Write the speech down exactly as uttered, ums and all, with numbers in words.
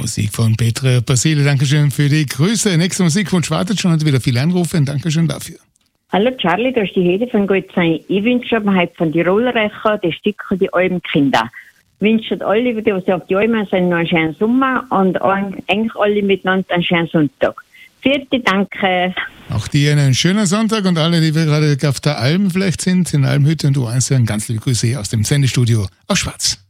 Musik von Petra Basile. Dankeschön für die Grüße. Nächste Musikwunsch wartet schon, hat wieder viele Anrufe. Dankeschön dafür. Hallo Charlie, da ist die Hede von Gottsein. Ich wünsche mir heute von die Rollrecher, die Stücke, die alten Kinder. Ich wünsche alle, die auf die Almen sind, noch einen schönen Sommer und eigentlich alle miteinander einen schönen Sonntag. Vierte, danke. Auch dir einen schönen Sonntag und alle, die wir gerade auf der Alm vielleicht sind, in Almhütte und U eins, ganz liebe Grüße hier aus dem Sendestudio aus Schwarz.